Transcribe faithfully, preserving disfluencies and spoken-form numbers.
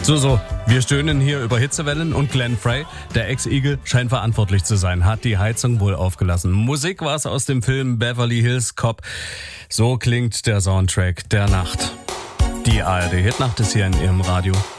So, so, wir stöhnen hier über Hitzewellen und Glenn Frey, der Ex-Igel, scheint verantwortlich zu sein, hat die Heizung wohl aufgelassen. Musik war es aus dem Film Beverly Hills Cop. So klingt der Soundtrack der Nacht. Die A R D Hitnacht ist hier in Ihrem Radio.